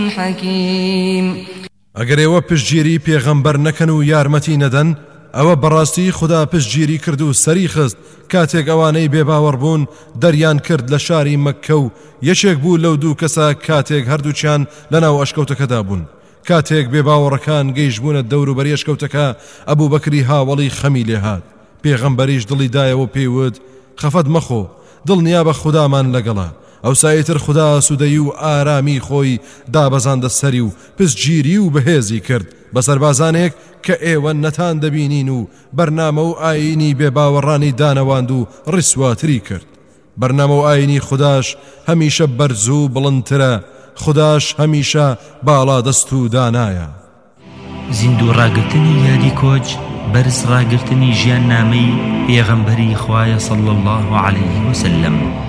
حكيم. ئەگەر ئێوە پشتگیری پێغەمبەر نەکەن و یارمەتی نەدەن ئەوە بەڕاستی خدا پشتگیری کرد و سەری خست کاتێک ئەوانەی بێباوەڕ بوون دەریان کرد لە شاری مەککە و یەکێک بوو لەو دوو کەسە کاتێک هەردووچیان لەناو ئەشکەوتەکەدا بوون. کاتێک بێباوەڕەکان گەیشتبوونە دەوروبەری ئەشکەوتەکە ئەبوو بەکری هاوڵی خەمی لێهات. پێغەمبەریش دڵی دایەوە پێیوت خەفەت مەخۆ دڵنیا بە خودامان لەگەڵا. ئەو سایتر خدا سوودەی و ئارامی خۆی دابەزاندە سەری و پشتگیری و بەهێزی کرد بە سەربازانێک کە ئێوە نەتان دەبینین و بەرنامە و ئاینی بێباوەڕانی دانەواند و ڕیسواتری کرد. بەرنامە و ئاینی خوداش هەمیشە بەرز و بڵندترە، خوداش هەمیشە باڵا دەست و دانایە. زیندوو ڕاگرتنی یادی کۆچ بەرز ڕاگرتنی ژیان نامەی پێغەمبەری خوایە صلی الله عليه وسلم.